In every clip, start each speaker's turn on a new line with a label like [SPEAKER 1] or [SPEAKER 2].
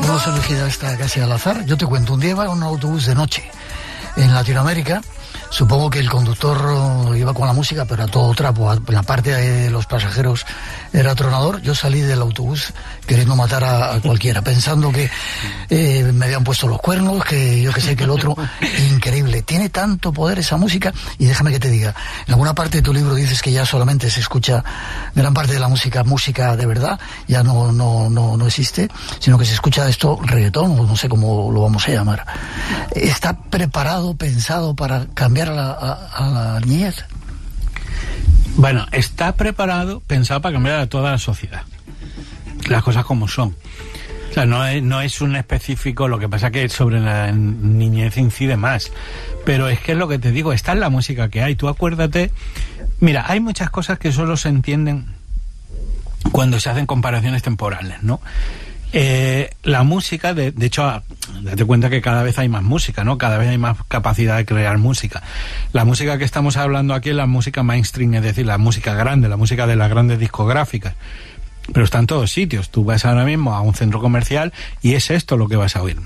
[SPEAKER 1] hemos elegido esta casi al azar. Yo te cuento, un día iba en un autobús de noche en Latinoamérica. Supongo que el conductor iba con la música, pero a todo trapo. La parte de los pasajeros era tronador. Yo salí del autobús queriendo matar a cualquiera, pensando que me habían puesto los cuernos, que yo que sé, que el otro. Increíble. Tiene tanto poder esa música. Y déjame que te diga, en alguna parte de tu libro dices que ya solamente se escucha gran parte de la música de verdad, ya no existe, sino que se escucha esto reggaetón, o no sé cómo lo vamos a llamar. ¿Está preparado, pensado para cambiar a la niñez?
[SPEAKER 2] Bueno, está preparado, pensado para cambiar a toda la sociedad. Las cosas como son. O sea, no es un específico, lo que pasa que sobre la niñez incide más. Pero es que es lo que te digo, esta es la música que hay. Tú acuérdate, mira, hay muchas cosas que solo se entienden cuando se hacen comparaciones temporales, ¿no? La música, de hecho, date cuenta que cada vez hay más música, ¿no? Cada vez hay más capacidad de crear música. La música que estamos hablando aquí es la música mainstream, es decir, la música grande, la música de las grandes discográficas. Pero está en todos sitios. Tú vas ahora mismo a un centro comercial y es esto lo que vas a oír.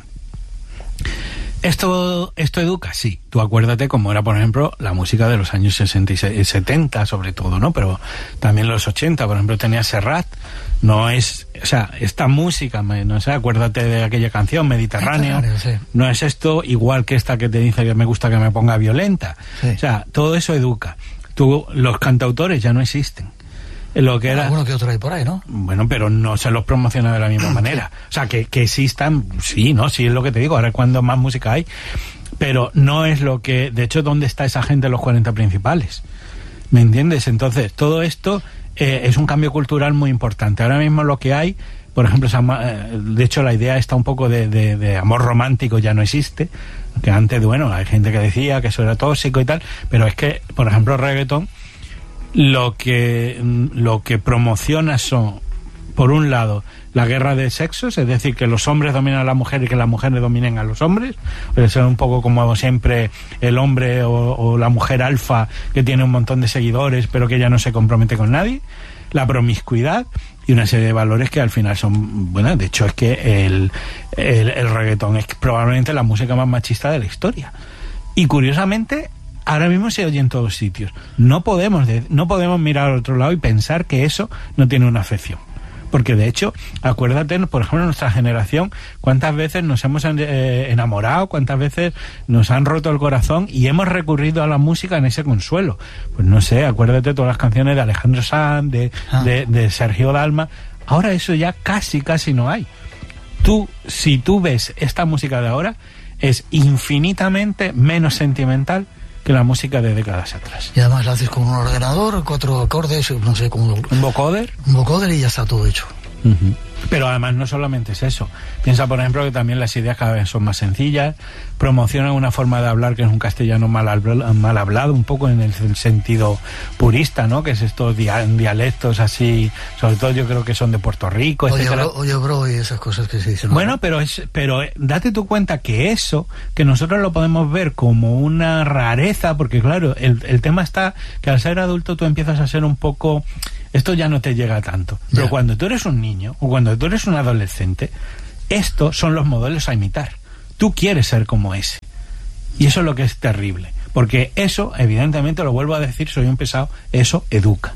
[SPEAKER 2] ¿Esto educa? Sí. Tú acuérdate cómo era, por ejemplo, la música de los años 60 y 70, sobre todo, ¿no? Pero también los 80, por ejemplo, tenía Serrat. No es, o sea, esta música, no sé, acuérdate de aquella canción, Mediterráneo, sí. No es esto igual que esta que te dice que me gusta que me ponga violenta. Sí. O sea, todo eso educa. Los cantautores ya no existen. Lo que era...
[SPEAKER 1] Alguno que otro hay por ahí, ¿no?
[SPEAKER 2] Bueno, pero no se los promociona de la misma manera. O sea, que existan, sí, ¿no? Sí, es lo que te digo, ahora es cuando más música hay. Pero no es lo que... De hecho, ¿dónde está esa gente en los 40 principales? ¿Me entiendes? Entonces, todo esto es un cambio cultural muy importante. Ahora mismo lo que hay, por ejemplo, de hecho la idea está un poco de amor romántico, ya no existe. Que antes, bueno, hay gente que decía que eso era tóxico y tal, pero es que, por ejemplo, el reggaetón, lo que promociona son, por un lado, la guerra de sexos, es decir, que los hombres dominan a la mujer y que las mujeres dominen a los hombres. Pues es un poco como siempre el hombre o la mujer alfa que tiene un montón de seguidores pero que ya no se compromete con nadie. La promiscuidad y una serie de valores que al final son, bueno, de hecho es que el reggaetón es probablemente la música más machista de la historia. Y curiosamente, ahora mismo se oye en todos sitios. No podemos mirar al otro lado y pensar que eso no tiene una afección. Porque de hecho, acuérdate, por ejemplo, nuestra generación, cuántas veces nos hemos enamorado, cuántas veces nos han roto el corazón y hemos recurrido a la música en ese consuelo. Pues no sé, acuérdate todas las canciones de Alejandro Sanz, de Sergio Dalma. Ahora eso ya casi no hay. Si tú ves esta música de ahora, es infinitamente menos sentimental que la música de décadas atrás.
[SPEAKER 1] Y además la haces con un ordenador, 4 acordes, no sé cómo...
[SPEAKER 2] ¿Un vocoder?
[SPEAKER 1] Un vocoder y ya está todo hecho.
[SPEAKER 2] Uh-huh. Pero además no solamente es eso. Piensa, por ejemplo, que también las ideas cada vez son más sencillas, promocionan una forma de hablar que es un castellano mal hablado, un poco en el sentido purista, ¿no? Que es estos dialectos así, sobre todo yo creo que son de Puerto Rico, etcétera.
[SPEAKER 1] Oye, bro, y esas cosas que se dicen.
[SPEAKER 2] Bueno, pero date tú cuenta que eso, que nosotros lo podemos ver como una rareza, porque claro, el tema está que al ser adulto tú empiezas a ser un poco... Esto ya no te llega tanto. Pero cuando tú eres un niño o cuando tú eres un adolescente, estos son los modelos a imitar. Tú quieres ser como ese. Y eso es lo que es terrible. Porque eso, evidentemente, lo vuelvo a decir, soy un pesado, eso educa.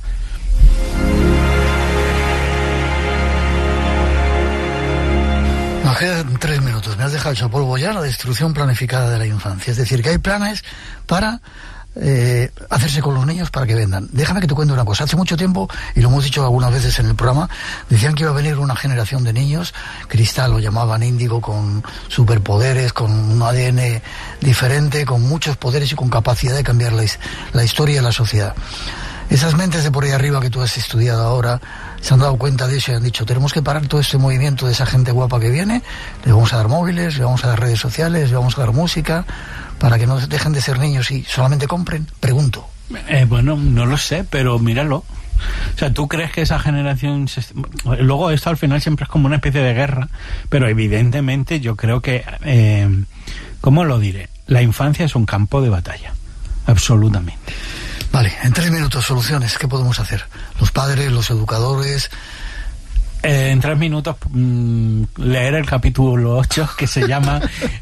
[SPEAKER 1] Nos quedan 3 minutos. Me has dejado hecho polvo ya la destrucción planificada de la infancia. Es decir, que hay planes para... hacerse con los niños para que vendan. Déjame que te cuente una cosa. Hace mucho tiempo, y lo hemos dicho algunas veces en el programa, decían que iba a venir una generación de niños, Cristal lo llamaban índigo, con superpoderes, con un ADN diferente, con muchos poderes y con capacidad de cambiar la historia de la sociedad. Esas mentes de por ahí arriba que tú has estudiado ahora se han dado cuenta de eso y han dicho, tenemos que parar todo este movimiento de esa gente guapa que viene, le vamos a dar móviles, le vamos a dar redes sociales, le vamos a dar música, para que no dejen de ser niños y solamente compren. Pregunto.
[SPEAKER 2] Bueno, no lo sé, pero míralo. O sea, ¿tú crees que esa generación... Luego esto al final siempre es como una especie de guerra, pero evidentemente yo creo que... ¿cómo lo diré? La infancia es un campo de batalla. Absolutamente.
[SPEAKER 1] Vale, en 3 minutos, soluciones. ¿Qué podemos hacer? Los padres, los educadores...
[SPEAKER 2] En 3 minutos leer el capítulo 8, que se llama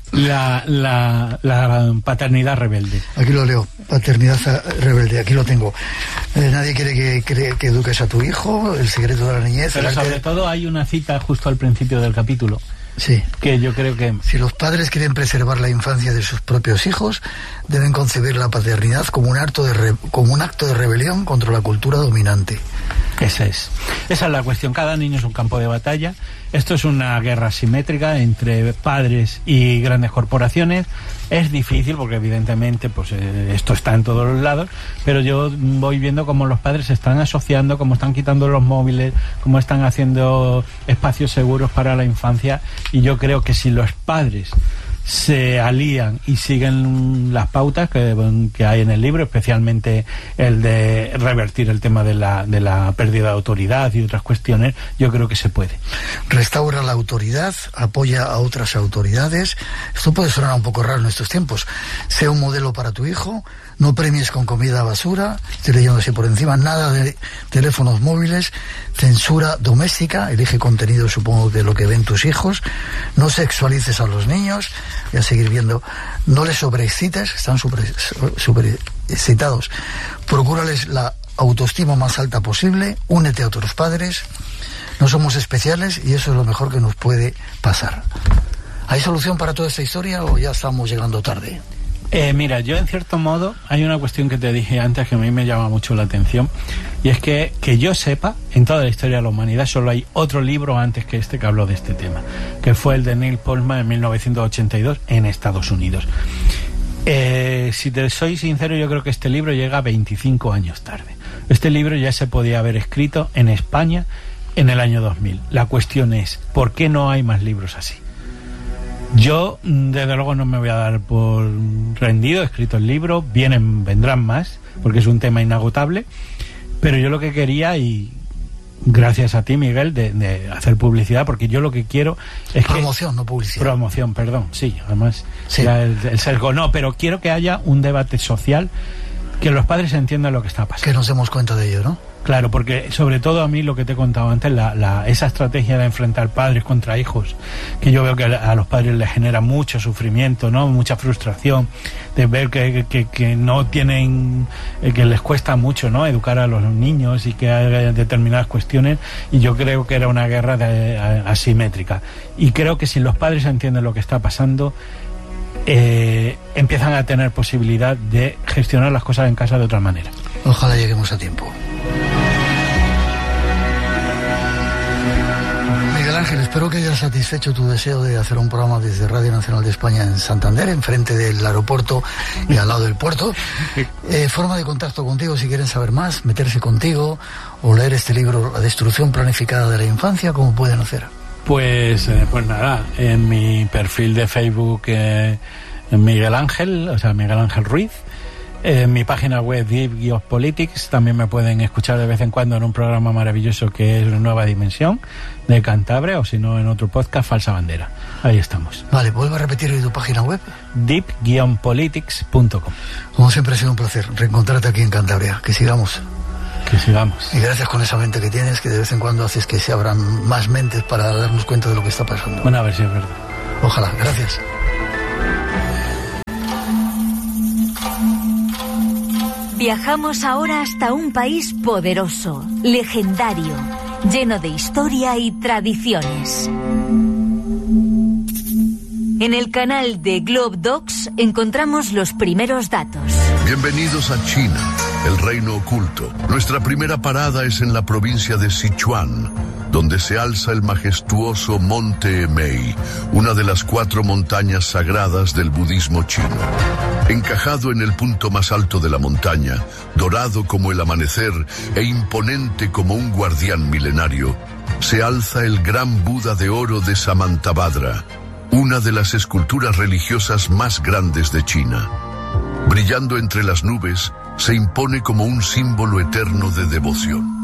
[SPEAKER 2] la paternidad rebelde.
[SPEAKER 1] Aquí lo leo, paternidad rebelde, aquí lo tengo. Nadie quiere que eduques a tu hijo, el secreto de la niñez.
[SPEAKER 2] Pero sobre todo hay una cita justo al principio del capítulo.
[SPEAKER 1] Sí.
[SPEAKER 2] Que yo creo que...
[SPEAKER 1] Si los padres quieren preservar la infancia de sus propios hijos, deben concebir la paternidad como un acto de rebelión contra la cultura dominante.
[SPEAKER 2] Esa es la cuestión. Cada niño es un campo de batalla. Esto es una guerra asimétrica entre padres y grandes corporaciones. Es difícil porque evidentemente pues esto está en todos los lados, pero yo voy viendo cómo los padres se están asociando, cómo están quitando los móviles, cómo están haciendo espacios seguros para la infancia, y yo creo que si los padres se alían y siguen las pautas que hay en el libro, especialmente el de revertir el tema de la pérdida de autoridad y otras cuestiones, yo creo que se puede.
[SPEAKER 1] Restaura la autoridad, apoya a otras autoridades. Esto puede sonar un poco raro en estos tiempos. Sea un modelo para tu hijo, no premies con comida basura, estoy leyendo así por encima, nada de teléfonos móviles, censura doméstica, elige contenido supongo de lo que ven tus hijos, no sexualices a los niños, voy a seguir viendo, no les sobreexcites, están superexcitados, procúrales la autoestima más alta posible, únete a otros padres, no somos especiales y eso es lo mejor que nos puede pasar. ¿Hay solución para toda esta historia o ya estamos llegando tarde?
[SPEAKER 2] Mira, yo en cierto modo hay una cuestión que te dije antes que a mí me llama mucho la atención, y es que yo sepa, en toda la historia de la humanidad solo hay otro libro antes que este que habló de este tema, que fue el de Neil Postman en 1982 en Estados Unidos. Si te soy sincero, yo creo que este libro llega 25 años tarde. Este libro ya se podía haber escrito en España en el año 2000. La cuestión es, ¿por qué no hay más libros así? Yo, desde luego, no me voy a dar por rendido, he escrito el libro, vendrán más, porque es un tema inagotable, pero yo lo que quería, y gracias a ti, Miguel, de hacer publicidad, porque yo lo que quiero es
[SPEAKER 1] promoción, no publicidad.
[SPEAKER 2] Promoción, perdón, sí, además,
[SPEAKER 1] sí.
[SPEAKER 2] El sesgo, no, pero quiero que haya un debate social, que los padres entiendan lo que está pasando.
[SPEAKER 1] Que nos demos cuenta de ello, ¿no?
[SPEAKER 2] Claro, porque sobre todo a mí lo que te he contado antes, esa estrategia de enfrentar padres contra hijos, que yo veo que a los padres les genera mucho sufrimiento, ¿no? Mucha frustración, de ver que no tienen, que les cuesta mucho, ¿no? Educar a los niños y que hay determinadas cuestiones, y yo creo que era una guerra asimétrica. Y creo que si los padres entienden lo que está pasando, empiezan a tener posibilidad de gestionar las cosas en casa de otra manera.
[SPEAKER 1] Ojalá lleguemos a tiempo. Miguel Ángel, espero que hayas satisfecho tu deseo de hacer un programa desde Radio Nacional de España en Santander, enfrente del aeropuerto y al lado del puerto. Forma de contacto contigo si quieren saber más, meterse contigo o leer este libro, La destrucción planificada de la infancia, ¿cómo pueden hacer?
[SPEAKER 2] Pues nada, en mi perfil de Facebook Miguel Ángel, o sea, Miguel Ángel Ruiz. En mi página web Deep Politics también me pueden escuchar de vez en cuando en un programa maravilloso que es Nueva Dimensión de Cantabria, o si no en otro podcast, Falsa Bandera. Ahí estamos.
[SPEAKER 1] Vale, vuelvo a repetir tu página web.
[SPEAKER 2] deep-politics.com.
[SPEAKER 1] Como siempre ha sido un placer reencontrarte aquí en Cantabria. Que sigamos.
[SPEAKER 2] Que sigamos.
[SPEAKER 1] Y gracias con esa mente que tienes, que de vez en cuando haces que se abran más mentes para darnos cuenta de lo que está pasando.
[SPEAKER 2] Bueno, a ver si es verdad.
[SPEAKER 1] Ojalá, gracias.
[SPEAKER 3] Viajamos ahora hasta un país poderoso, legendario, lleno de historia y tradiciones. En el canal de Globe Docs encontramos los primeros datos.
[SPEAKER 4] Bienvenidos a China, el reino oculto. Nuestra primera parada es en la provincia de Sichuan, donde se alza el majestuoso Monte Emei, una de las 4 montañas sagradas del budismo chino. Encajado en el punto más alto de la montaña, dorado como el amanecer e imponente como un guardián milenario, se alza el gran Buda de oro de Samantabhadra, una de las esculturas religiosas más grandes de China. Brillando entre las nubes, se impone como un símbolo eterno de devoción.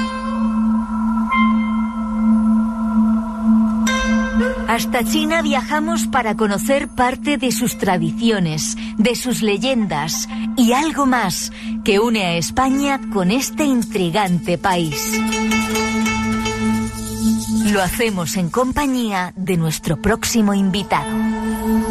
[SPEAKER 3] Hasta China viajamos para conocer parte de sus tradiciones, de sus leyendas y algo más que une a España con este intrigante país. Lo hacemos en compañía de nuestro próximo invitado.